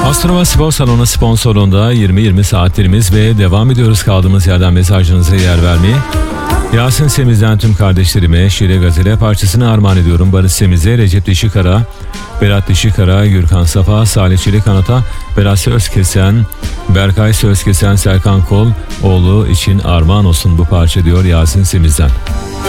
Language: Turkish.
Astrova Spor Salonu sponsorluğunda 20-20 saatlerimiz ve devam ediyoruz kaldığımız yerden mesajınıza yer vermeye. Yasin Semiz'den tüm kardeşlerime Şire Gazele parçasını armağan ediyorum. Barış Semiz'e, Recep Dişikara, Berat Dişikara, Gürkan Safa, Salih Çelikanat'a, Berat Sözkesen, Berkay Sözkesen, Serkan Kol oğlu için armağan olsun bu parça diyor Yasin Semiz'den.